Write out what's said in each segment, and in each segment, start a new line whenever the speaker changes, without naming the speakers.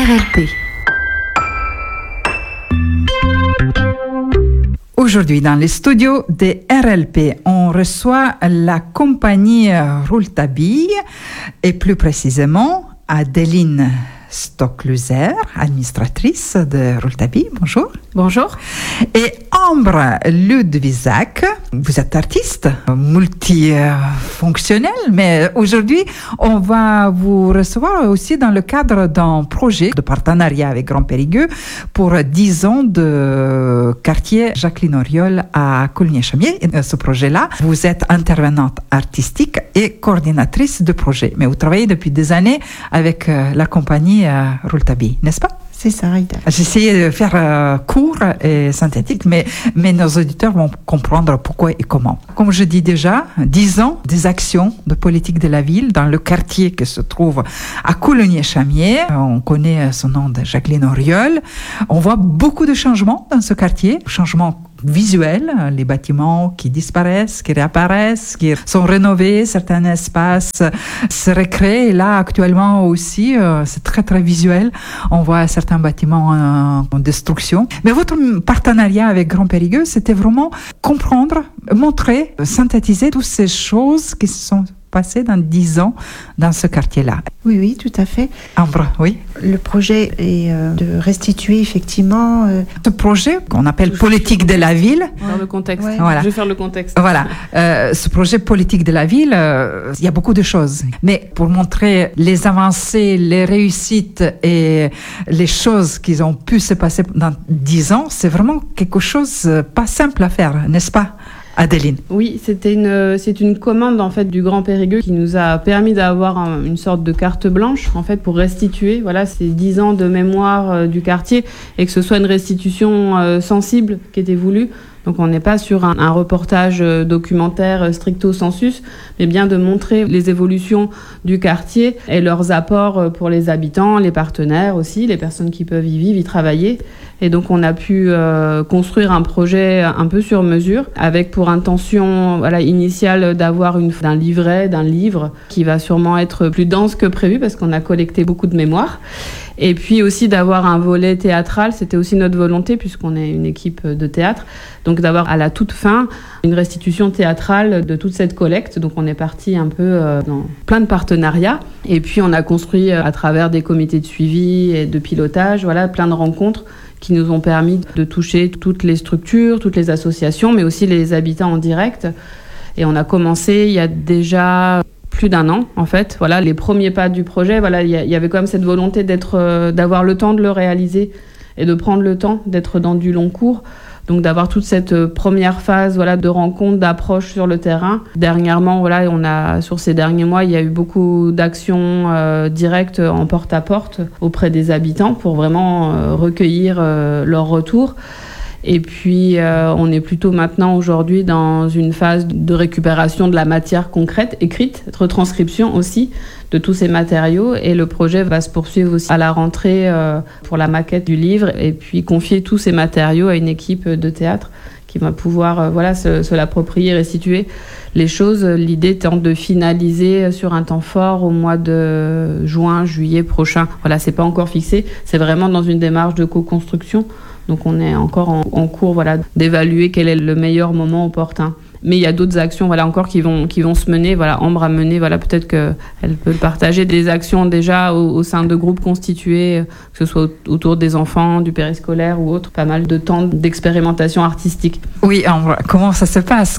RLP. Aujourd'hui, dans les studios de RLP, on reçoit la compagnie Rouletabille et plus précisément Adeline Stockluser, administratrice de Rouletabille. Bonjour.
Bonjour.
Et Ambre Ludwizak, vous êtes artiste multifonctionnel, mais aujourd'hui, on va vous recevoir aussi dans le cadre d'un projet de partenariat avec Grand Périgueux pour 10 ans de quartier Jacqueline Auriol à Coligny-Chamier. Et ce projet-là, vous êtes intervenante artistique et coordinatrice de projet, mais vous travaillez depuis des années avec la compagnie Rouletabille, n'est-ce pas?
C'est ça, Aïda.
J'ai essayé de faire court et synthétique, mais nos auditeurs vont comprendre pourquoi et comment. Comme je dis déjà, 10 ans des actions de politique de la ville dans le quartier qui se trouve à Coligny-Chamier. On connaît son nom de Jacqueline Auriol. On voit beaucoup de changements dans ce quartier, changements visuels, les bâtiments qui disparaissent, qui réapparaissent, qui sont rénovés, certains espaces se recréent. Et là, actuellement aussi, c'est très, très visuel. On voit certains bâtiments en destruction. Mais votre partenariat avec Grand Périgueux, c'était vraiment comprendre, montrer, synthétiser toutes ces choses qui se sont passées dans 10 ans dans ce quartier-là.
Oui, tout à fait.
Ambre, oui.
Le projet est de restituer effectivement...
Ce projet qu'on appelle politique de la ville...
Dans le contexte.
Ouais.
Voilà.
Je vais faire le contexte.
Voilà. Ce projet politique de la ville, il y a beaucoup de choses. Mais pour montrer les avancées, les réussites et les choses qui ont pu se passer dans 10 ans, c'est vraiment quelque chose pas simple à faire, n'est-ce pas, Adeline?
Oui, c'est une commande en fait du Grand Périgueux qui nous a permis d'avoir une sorte de carte blanche en fait pour restituer ces 10 ans de mémoire du quartier et que ce soit une restitution sensible qui était voulue. Donc on n'est pas sur un reportage documentaire stricto sensus, mais bien de montrer les évolutions du quartier et leurs apports pour les habitants, les partenaires aussi, les personnes qui peuvent y vivre, y travailler. Et donc on a pu construire un projet un peu sur mesure, avec pour intention initiale d'avoir d'un livre qui va sûrement être plus dense que prévu parce qu'on a collecté beaucoup de mémoires. Et puis aussi d'avoir un volet théâtral, c'était aussi notre volonté puisqu'on est une équipe de théâtre. Donc d'avoir à la toute fin une restitution théâtrale de toute cette collecte. Donc on est parti un peu dans plein de partenariats. Et puis on a construit à travers des comités de suivi et de pilotage, plein de rencontres qui nous ont permis de toucher toutes les structures, toutes les associations, mais aussi les habitants en direct. Et on a commencé il y a déjà plus d'1 an, en fait. Les premiers pas du projet, il y avait quand même cette volonté d'avoir le temps de le réaliser et de prendre le temps d'être dans du long cours. Donc d'avoir toute cette première phase de rencontre, d'approche sur le terrain. Dernièrement, sur ces derniers mois, il y a eu beaucoup d'actions directes en porte-à-porte auprès des habitants pour vraiment recueillir leur retour. Et puis, on est plutôt maintenant, aujourd'hui, dans une phase de récupération de la matière concrète, écrite, retranscription aussi de tous ces matériaux. Et le projet va se poursuivre aussi à la rentrée pour la maquette du livre et puis confier tous ces matériaux à une équipe de théâtre qui va pouvoir se l'approprier, restituer les choses. L'idée étant de finaliser sur un temps fort au mois de juin, juillet prochain. C'est pas encore fixé, c'est vraiment dans une démarche de co-construction. Donc on est encore en cours d'évaluer quel est le meilleur moment opportun. Mais il y a d'autres actions encore qui vont se mener. Ambre a mené, peut-être qu'elle peut le partager, des actions déjà au sein de groupes constitués, que ce soit autour des enfants, du périscolaire ou autre. Pas mal de temps d'expérimentation artistique.
Oui, Ambre, comment ça se passe?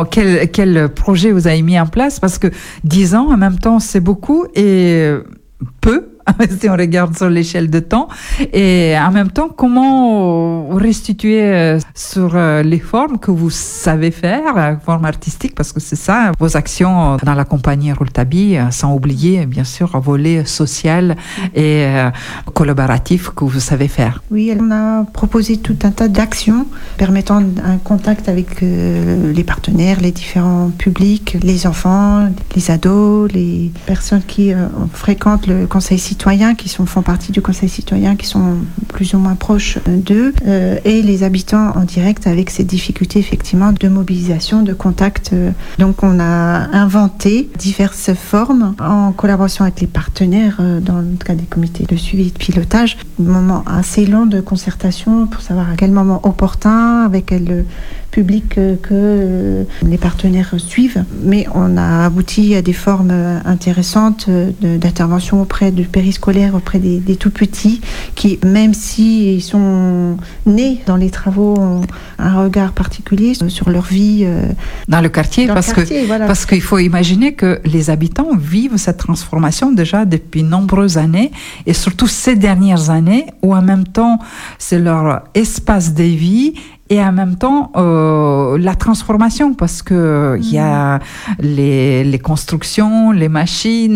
Quel projet vous avez mis en place? Parce que 10 ans, en même temps, c'est beaucoup et peu. Si on regarde sur l'échelle de temps, et en même temps, comment restituer sur les formes que vous savez faire, formes artistiques, parce que c'est ça, vos actions dans la compagnie Rouletabille, sans oublier, bien sûr, un volet social et collaboratif que vous savez faire.
Oui, on a proposé tout un tas d'actions permettant un contact avec les partenaires, les différents publics, les enfants, les ados, les personnes qui fréquentent le conseil citoyen citoyens qui font partie du conseil citoyen, qui sont plus ou moins proches d'eux, et les habitants en direct avec ces difficultés effectivement de mobilisation, de contact. Donc on a inventé diverses formes en collaboration avec les partenaires dans le cas des comités de suivi et de pilotage. Un moment assez long de concertation pour savoir à quel moment opportun, avec quel public que les partenaires suivent. Mais on a abouti à des formes intéressantes d'intervention auprès du périscolaire, auprès des tout petits, qui, même s'ils sont nés dans les travaux, ont un regard particulier sur leur vie.
Dans le quartier, parce qu'il faut imaginer que les habitants vivent cette transformation déjà depuis nombreuses années, et surtout ces dernières années, où en même temps, c'est leur espace de vie, et en même temps la transformation, parce que il y a les constructions, les machines,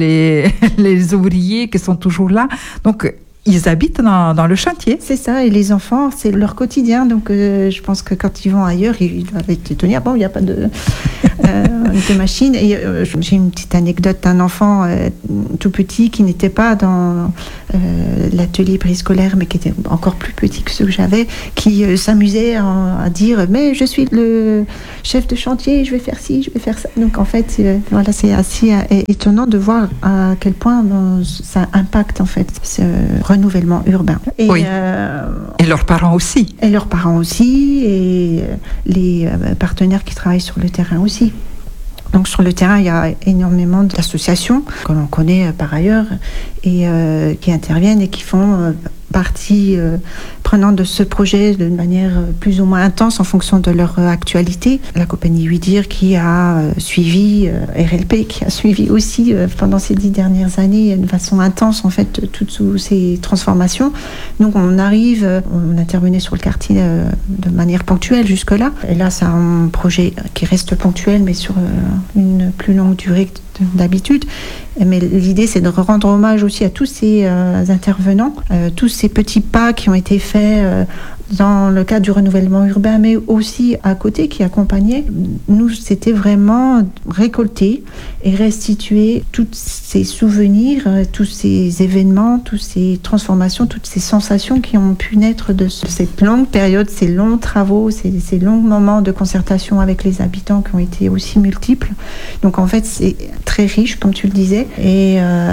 les ouvriers qui sont toujours là, donc ils habitent dans le chantier.
C'est ça, et les enfants, c'est leur quotidien, donc je pense que quand ils vont ailleurs, ils doivent être étonnés, bon, il n'y a pas de machine. Et j'ai une petite anecdote d'un enfant tout petit qui n'était pas dans l'atelier périscolaire, mais qui était encore plus petit que ceux que j'avais, qui s'amusait à dire « mais je suis le chef de chantier, je vais faire ci, je vais faire ça ». Donc en fait, voilà, c'est assez étonnant de voir à quel point ça impacte en fait ce renouvellement urbain. Et,
oui. Et leurs parents aussi.
Et leurs parents aussi, et les partenaires qui travaillent sur le terrain aussi. Donc sur le terrain, il y a énormément d'associations que l'on connaît par ailleurs et qui interviennent et qui font partie prenante de ce projet d'une manière plus ou moins intense en fonction de leur actualité. La compagnie Ouidir qui a suivi, RLP qui a suivi aussi pendant ces 10 dernières années de façon intense en fait toutes ces transformations. Donc on intervenait sur le quartier de manière ponctuelle jusque-là. Et là c'est un projet qui reste ponctuel mais sur une plus longue durée d'habitude. Mais l'idée, c'est de rendre hommage aussi à tous ces intervenants, tous ces petits pas qui ont été faits dans le cadre du renouvellement urbain, mais aussi à côté, qui accompagnaient. Nous, c'était vraiment récolter et restituer tous ces souvenirs, tous ces événements, toutes ces transformations, toutes ces sensations qui ont pu naître de cette longue période, ces longs travaux, ces longs moments de concertation avec les habitants qui ont été aussi multiples. Donc en fait, c'est très riche, comme tu le disais. Et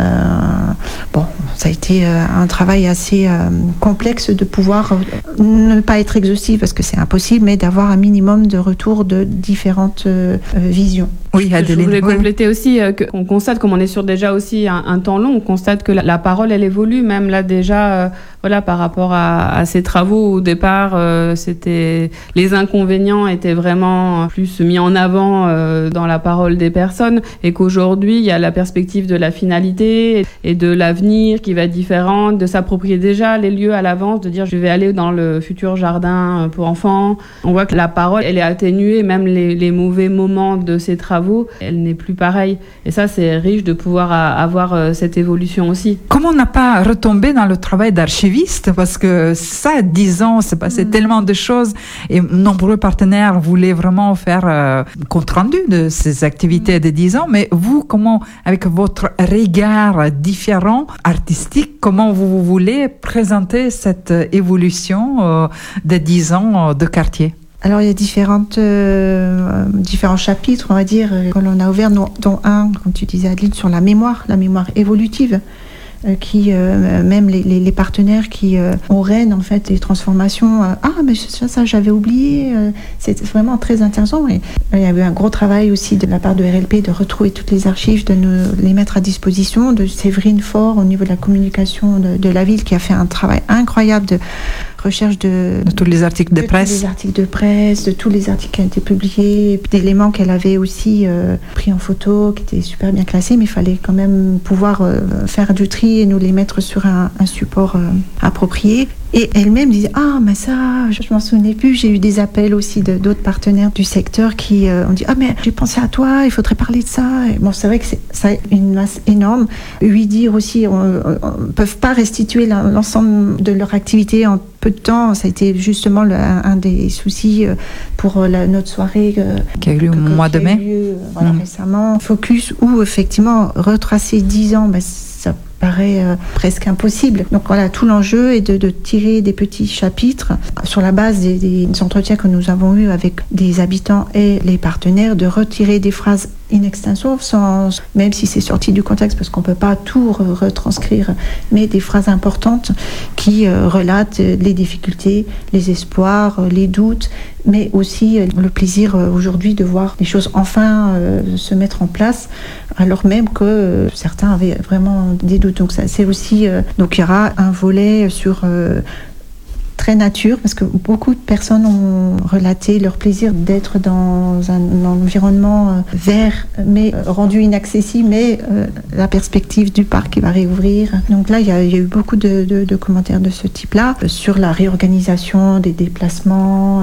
ça a été un travail assez complexe de pouvoir ne pas être exhaustif parce que c'est impossible, mais d'avoir un minimum de retour de différentes visions.
Oui, je voulais compléter aussi qu'on constate, comme on est sur déjà aussi un temps long, on constate que la parole, elle évolue, même là déjà, par rapport à ces travaux, au départ, c'était les inconvénients étaient vraiment plus mis en avant dans la parole des personnes, et qu'aujourd'hui, il y a la perspective de la finalité et de l'avenir qui va être différente, de s'approprier déjà les lieux à l'avance, de dire je vais aller dans le futur jardin pour enfants. On voit que la parole, elle est atténuée, même les mauvais moments de ces travaux, elle n'est plus pareille. Et ça, c'est riche de pouvoir avoir cette évolution aussi.
Comment on n'a pas retombé dans le travail d'archiviste? Parce que ça, 10 ans, c'est passé tellement de choses et nombreux partenaires voulaient vraiment faire compte-rendu de ces activités de 10 ans. Mais vous, comment, avec votre regard différent, artistique, comment vous voulez présenter cette évolution de 10 ans de quartier?
Alors il y a différents chapitres, on va dire, que l'on a ouverts, dont un, comme tu disais Adeline, sur la mémoire évolutive, qui même les partenaires qui ont reine en fait des transformations. Mais ça j'avais oublié. C'est vraiment très intéressant. Et il y a eu un gros travail aussi de la part de RLP de retrouver toutes les archives, de nous les mettre à disposition, de Séverine Faure au niveau de la communication de la ville qui a fait un travail incroyable de recherche de
tous les articles de presse.
Tous les articles de presse, de tous les articles qui ont été publiés, d'éléments qu'elle avait aussi pris en photo, qui étaient super bien classés, mais il fallait quand même pouvoir faire du tri et nous les mettre sur un support approprié. Et elle-même disait mais ça, je m'en souvenais plus. J'ai eu des appels aussi d'autres partenaires du secteur qui ont dit mais j'ai pensé à toi, il faudrait parler de ça. Et bon, c'est vrai que ça a une masse énorme. Ouidir aussi, ne peuvent pas restituer l'ensemble de leur activité en peu de temps. Ça a été justement un des soucis pour notre soirée
qui a eu lieu au mois de mai.
Récemment. Focus où effectivement retracer 10 ans, ça paraît presque impossible. Donc voilà, tout l'enjeu est de tirer des petits chapitres sur la base des entretiens que nous avons eus avec des habitants et les partenaires, de retirer des phrases in extenso, même si c'est sorti du contexte, parce qu'on ne peut pas tout retranscrire, mais des phrases importantes qui relatent les difficultés, les espoirs, les doutes, mais aussi le plaisir aujourd'hui de voir les choses enfin se mettre en place, alors même que certains avaient vraiment des doutes. Donc ça, c'est aussi, donc il y aura un volet sur très nature, parce que beaucoup de personnes ont relaté leur plaisir d'être dans un environnement vert, mais rendu inaccessible, mais la perspective du parc qui va réouvrir. Donc là, il y a eu beaucoup de commentaires de ce type-là, sur la réorganisation des déplacements,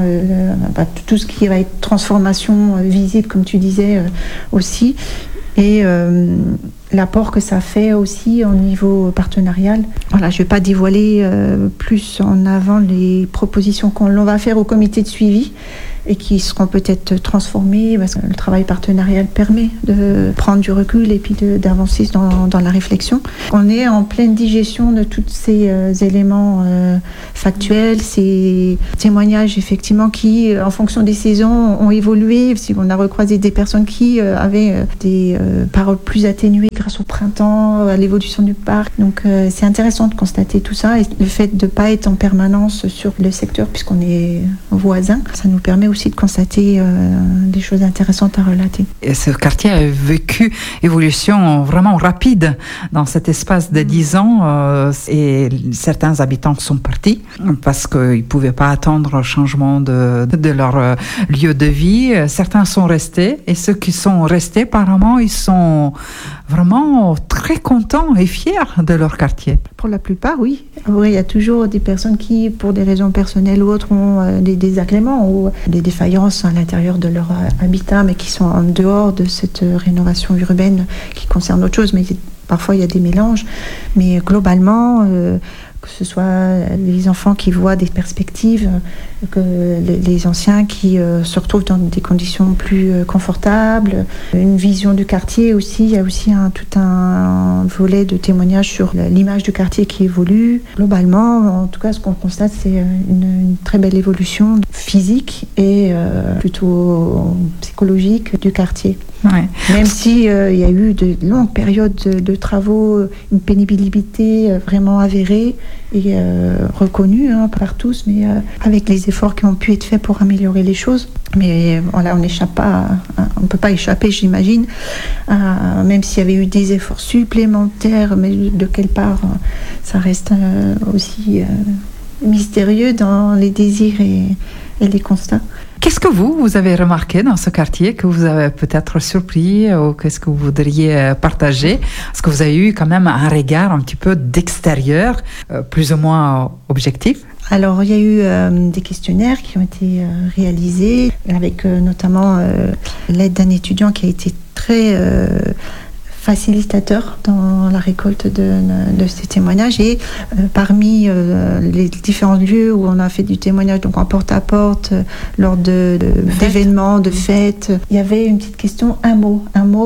tout ce qui va être transformation visible, comme tu disais aussi, et l'apport que ça fait aussi au niveau partenarial. Voilà, je ne vais pas dévoiler plus en avant les propositions qu'on va faire au comité de suivi et qui seront peut-être transformées, parce que le travail partenarial permet de prendre du recul et puis d'avancer dans la réflexion. On est en pleine digestion de tous ces éléments factuels, ces témoignages effectivement qui, en fonction des saisons, ont évolué. Si on a recroisé des personnes qui avaient des paroles plus atténuées grâce au printemps, à l'évolution du parc. Donc c'est intéressant de constater tout ça, et le fait de ne pas être en permanence sur le secteur puisqu'on est voisins, ça nous permet aussi de constater des choses intéressantes à relater.
Et ce quartier a vécu évolution vraiment rapide dans cet espace de 10 ans et certains habitants sont partis parce qu'ils ne pouvaient pas attendre le changement de leur lieu de vie. Certains sont restés, et ceux qui sont restés, apparemment, ils sont vraiment très contents et fiers de leur quartier.
Pour la plupart, oui. Après, il y a toujours des personnes qui, pour des raisons personnelles ou autres, ont des désagréments ou des défaillances à l'intérieur de leur habitat, mais qui sont en dehors de cette rénovation urbaine qui concerne autre chose. Mais parfois, il y a des mélanges. Mais globalement, que ce soit les enfants qui voient des perspectives, que les anciens qui se retrouvent dans des conditions plus confortables, une vision du quartier aussi. Il y a aussi tout un volet de témoignages sur l'image du quartier qui évolue. Globalement, en tout cas, ce qu'on constate, c'est une très belle évolution physique et plutôt psychologique du quartier.
Ouais.
Même si il y a eu de longues périodes de travaux, une pénibilité vraiment avérée et reconnue par tous, mais avec les efforts qui ont pu être faits pour améliorer les choses. Mais voilà, on n'échappe pas, on peut pas échapper, j'imagine, même s'il y avait eu des efforts supplémentaires, mais de quelle part, ça reste aussi mystérieux dans les désirs et les constats.
Qu'est-ce que vous avez remarqué dans ce quartier que vous avez peut-être surpris, ou qu'est-ce que vous voudriez partager? Parce que vous avez eu quand même un regard un petit peu d'extérieur, plus ou moins objectif.
Alors, il y a eu des questionnaires qui ont été réalisés, avec notamment l'aide d'un étudiant qui a été très facilitateur dans la récolte de ces témoignages, et parmi les différents lieux où on a fait du témoignage, donc en porte-à-porte, lors d'événements, de fêtes, il y avait une petite question, un mot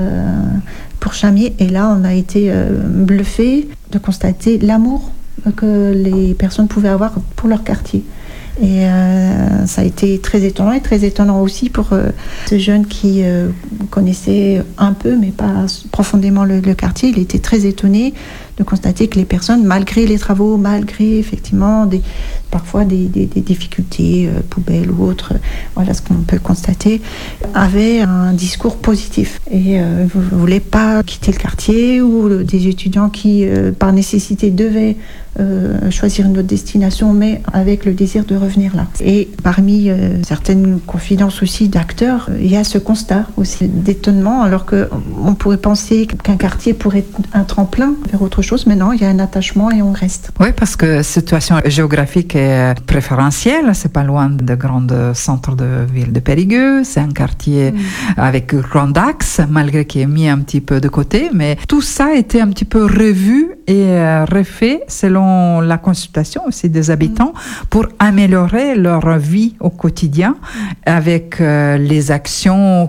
pour Chamiers, et là on a été bluffé de constater l'amour que les personnes pouvaient avoir pour leur quartier. Et ça a été très étonnant, et très étonnant aussi pour ce jeune qui connaissait un peu, mais pas profondément le quartier. Il était très étonné de constater que les personnes, malgré les travaux, malgré effectivement parfois des difficultés, poubelles ou autres, voilà ce qu'on peut constater, avaient un discours positif et ne voulaient pas quitter le quartier, ou des étudiants qui, par nécessité, devaient choisir une autre destination, mais avec le désir de revenir là. Et parmi certaines confidences aussi d'acteurs, il y a ce constat aussi d'étonnement, alors qu'on pourrait penser qu'un quartier pourrait être un tremplin vers autre chose, mais non, il y a un attachement et on reste.
Oui, parce que la situation géographique est préférentielle, c'est pas loin de grands centres de ville de Périgueux, c'est un quartier avec grand axe, malgré qu'il est mis un petit peu de côté, mais tout ça a été un petit peu revu et refait selon la consultation aussi des habitants pour améliorer leur vie au quotidien avec les actions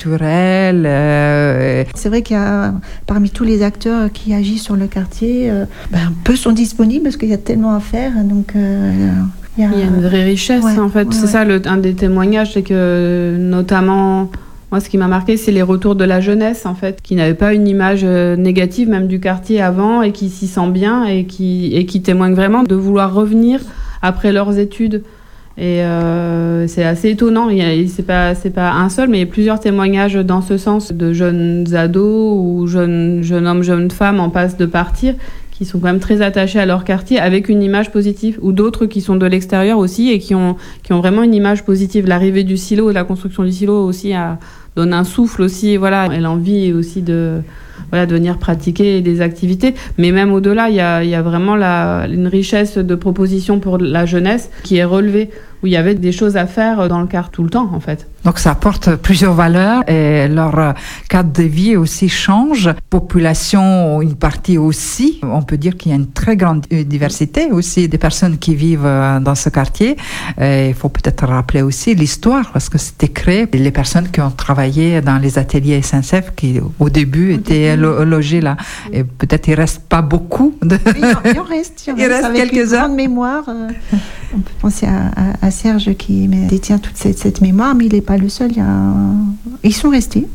culturelles.
C'est vrai qu'il y a parmi tous les acteurs qui agissent sur le quartier, peu sont disponibles parce qu'il y a tellement à faire. Donc,
il y a une vraie richesse en fait. C'est ça un des témoignages, c'est que notamment... Moi, ce qui m'a marqué, c'est les retours de la jeunesse, en fait, qui n'avait pas une image négative, même du quartier avant, et qui s'y sent bien et qui témoignent vraiment de vouloir revenir après leurs études. Et c'est assez étonnant. C'est pas un seul, mais il y a plusieurs témoignages dans ce sens de jeunes ados ou jeunes hommes, jeunes femmes en passe de partir, qui sont quand même très attachés à leur quartier avec une image positive, ou d'autres qui sont de l'extérieur aussi et qui ont vraiment une image positive. L'arrivée du silo et la construction du silo aussi donne un souffle aussi, voilà, et l'envie aussi de venir pratiquer des activités. Mais même au-delà, il y a vraiment une richesse de propositions pour la jeunesse qui est relevée, où il y avait des choses à faire dans le quart tout le temps, en fait.
Donc ça apporte plusieurs valeurs et leur cadre de vie aussi change. Population, une partie aussi. On peut dire qu'il y a une très grande diversité aussi des personnes qui vivent dans ce quartier. Et il faut peut-être rappeler aussi l'histoire parce que c'était créé. Les personnes qui ont travaillé dans les ateliers SNCF qui au début étaient logées là. Et peut-être il reste pas beaucoup.
Il en reste avec quelques-uns. Une grande mémoire. On peut penser à Serge qui détient toute cette mémoire, mais il n'est pas le seul. Ils sont restés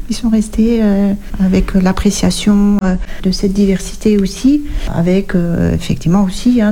avec l'appréciation de cette diversité aussi, avec effectivement aussi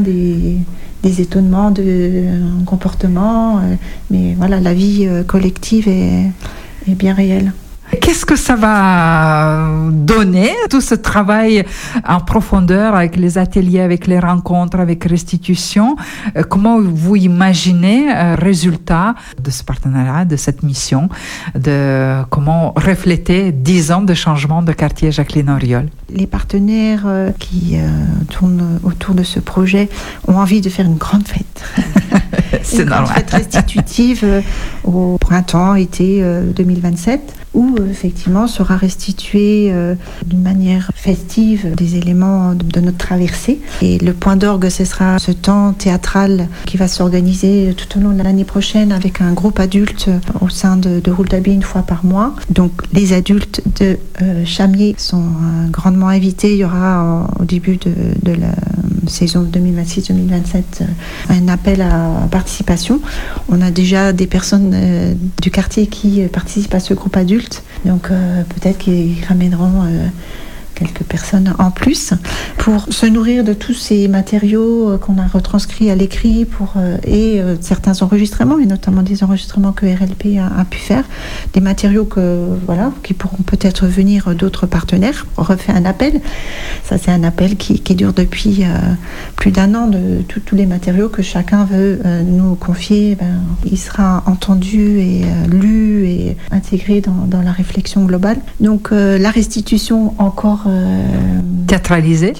des étonnements de comportement, mais voilà, la vie collective est bien réelle.
Qu'est-ce que ça va donner, tout ce travail en profondeur avec les ateliers, avec les rencontres, avec restitution? Comment vous imaginez résultat de ce partenariat, de cette mission, de comment refléter 10 ans de changement de quartier Jacqueline Auriol?
Les partenaires qui tournent autour de ce projet ont envie de faire une grande fête.
C'est normal.
Grande fête restitutive au printemps, été 2027. Où effectivement sera restitué d'une manière festive des éléments de notre traversée. Et le point d'orgue, ce sera ce temps théâtral qui va s'organiser tout au long de l'année prochaine avec un groupe adulte au sein de Rouletabille une fois par mois. Donc les adultes de Chamiers sont grandement invités. Il y aura au début de la saison 2026-2027 un appel à participation. On a déjà des personnes du quartier qui participent à ce groupe adulte. Donc peut-être qu'ils ramèneront quelques personnes en plus pour se nourrir de tous ces matériaux qu'on a retranscrits à l'écrit et certains enregistrements, et notamment des enregistrements que RLP a pu faire, des matériaux qui pourront peut-être venir d'autres partenaires. On refait un appel. Ça, c'est un appel qui dure depuis plus d'un an, de tous les matériaux que chacun veut nous confier. Il sera entendu et lu et intégré dans la réflexion globale. Donc la restitution encore
théâtralisée.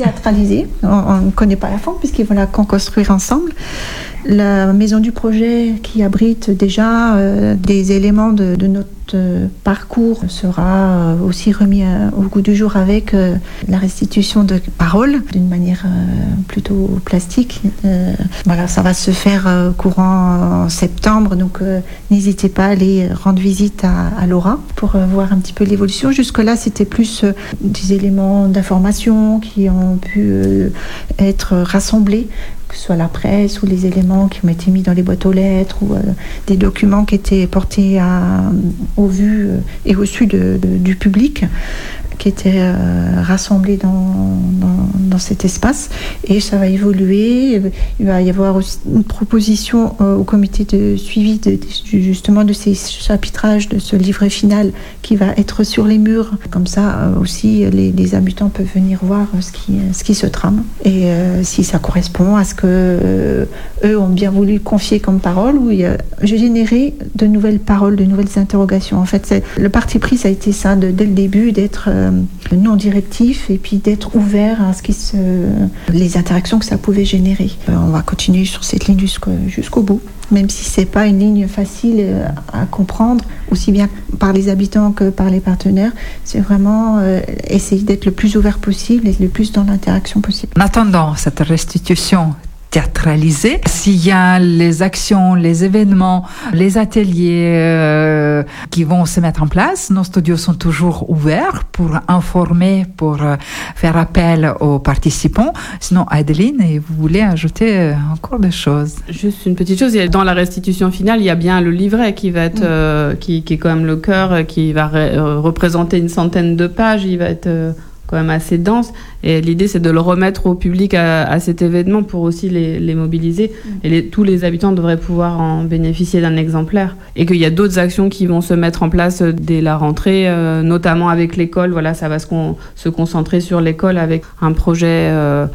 On ne connaît pas la forme puisqu'ils vont la construire ensemble. La maison du projet qui abrite déjà des éléments de notre parcours sera aussi remis au goût du jour avec la restitution de paroles d'une manière plutôt plastique. Ça va se faire courant septembre, donc n'hésitez pas à aller rendre visite à Laura pour voir un petit peu l'évolution. Jusque-là, c'était plus des éléments d'information qui ont pu être rassemblés, que ce soit la presse ou les éléments qui ont été mis dans les boîtes aux lettres ou des documents qui étaient portés au vu et au su du public, qui étaient rassemblés dans cet espace. Et ça va évoluer. Il va y avoir aussi une proposition au comité de suivi justement de ces chapitrages, de ce livret final qui va être sur les murs. Comme ça aussi, les habitants peuvent venir voir ce qui se trame et si ça correspond à ce que eux ont bien voulu confier comme parole, ou j'ai généré de nouvelles paroles, de nouvelles interrogations. En fait, le parti pris, ça a été ça dès le début, d'être non directif et puis d'être ouvert à les interactions que ça pouvait générer. On va continuer sur cette ligne jusqu'au bout, même si c'est pas une ligne facile à comprendre, aussi bien par les habitants que par les partenaires. C'est vraiment essayer d'être le plus ouvert possible et le plus dans l'interaction possible.
En attendant cette restitution théâtralisée, s'il y a les actions, les événements, les ateliers qui vont se mettre en place, nos studios sont toujours ouverts pour informer, pour faire appel aux participants. Sinon, Adeline, vous voulez ajouter encore des choses?
Juste une petite chose, dans la restitution finale, il y a bien le livret qui va être, qui est quand même le cœur, qui va représenter une centaine de pages, il va être quand même assez dense, et l'idée c'est de le remettre au public à cet événement pour aussi les mobiliser, et tous les habitants devraient pouvoir en bénéficier d'un exemplaire, et qu'il y a d'autres actions qui vont se mettre en place dès la rentrée, notamment avec l'école. Voilà, ça va se concentrer sur l'école avec un projet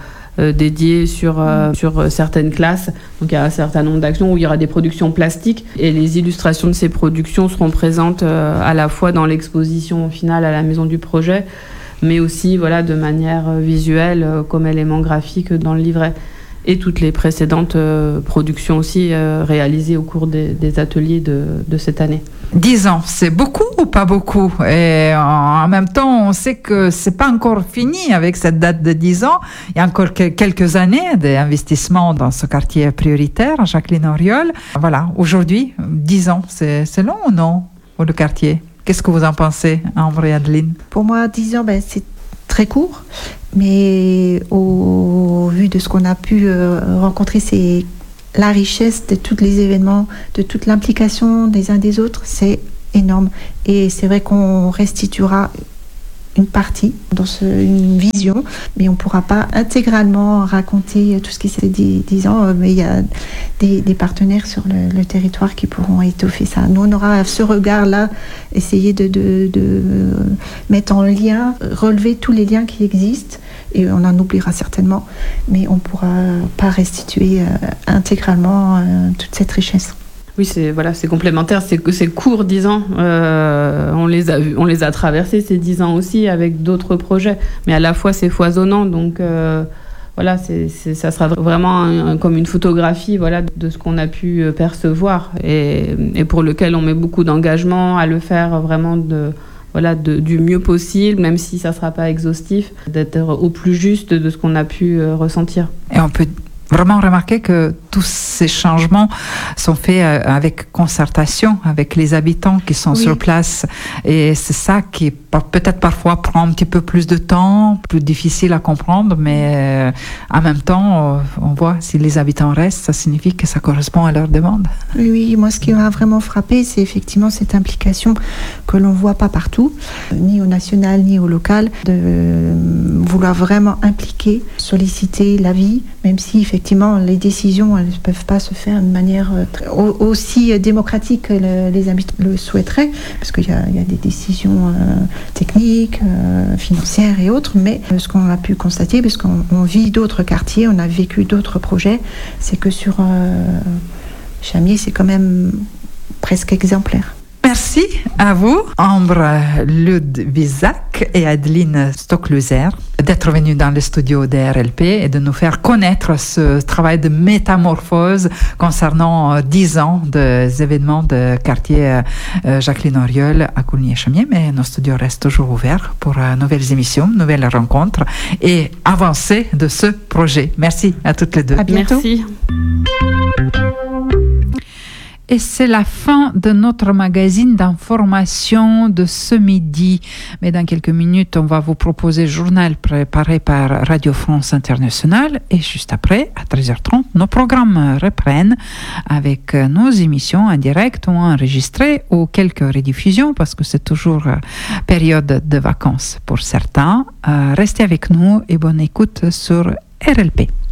dédié sur certaines classes. Donc il y a un certain nombre d'actions où il y aura des productions plastiques, et les illustrations de ces productions seront présentes à la fois dans l'exposition finale à la Maison du Projet, mais aussi de manière visuelle comme élément graphique dans le livret. Et toutes les précédentes productions aussi réalisées au cours des ateliers de cette année.
10 ans, c'est beaucoup ou pas beaucoup? Et en même temps, on sait que c'est pas encore fini avec cette date de 10 ans. Il y a encore quelques années d'investissement dans ce quartier prioritaire, Jacqueline Auriol. Voilà, aujourd'hui, 10 ans, c'est long ou non pour le quartier? Qu'est-ce que vous en pensez, Ambre et Adeline?
Pour moi, 10 ans, c'est très court, mais au vu de ce qu'on a pu rencontrer, c'est la richesse de tous les événements, de toute l'implication des uns des autres, c'est énorme. Et c'est vrai qu'on restituera une partie dans une vision, mais on ne pourra pas intégralement raconter tout ce qui s'est dit 10 ans, mais il y a des partenaires sur le territoire qui pourront étoffer ça. Nous, on aura ce regard-là, essayer de mettre en lien, relever tous les liens qui existent, et on en oubliera certainement, mais on ne pourra pas restituer intégralement toute cette richesse.
Oui, c'est complémentaire, c'est court 10 ans. On les a traversés ces 10 ans aussi avec d'autres projets, mais à la fois c'est foisonnant, donc ça sera vraiment comme une photographie de ce qu'on a pu percevoir et pour lequel on met beaucoup d'engagement à le faire vraiment du mieux possible, même si ça sera pas exhaustif, d'être au plus juste de ce qu'on a pu ressentir.
Et on peut vraiment remarquer que tous ces changements sont faits avec concertation, avec les habitants qui sont sur place. Et c'est ça qui peut-être parfois prend un petit peu plus de temps, plus difficile à comprendre, mais en même temps, on voit si les habitants restent, ça signifie que ça correspond à leurs demandes.
Oui, moi ce qui m'a vraiment frappé, c'est effectivement cette implication que l'on ne voit pas partout, ni au national ni au local, de vouloir vraiment impliquer, solliciter l'avis, même si effectivement les décisions ne peuvent pas se faire de manière aussi démocratique que les habitants le souhaiteraient, parce qu'il y a des décisions techniques, financières et autres, mais ce qu'on a pu constater, parce qu'on vit d'autres quartiers, on a vécu d'autres projets, c'est que sur Chamiers, c'est quand même presque exemplaire.
Merci à vous, Ambre Ludwiczak et Adeline Stokluser, d'être venus dans le studio de RLP et de nous faire connaître ce travail de métamorphose concernant 10 ans des événements de quartier Jacqueline Auriol à Coulnier-Chamiers. Mais nos studios restent toujours ouverts pour nouvelles émissions, nouvelles rencontres et avancées de ce projet. Merci à toutes les deux.
À bientôt.
Merci.
Et c'est la fin de notre magazine d'information de ce midi. Mais dans quelques minutes, on va vous proposer le journal préparé par Radio France Internationale. Et juste après, à 13h30, nos programmes reprennent avec nos émissions en direct ou enregistrées ou quelques rediffusions parce que c'est toujours période de vacances pour certains. Restez avec nous et bonne écoute sur RLP.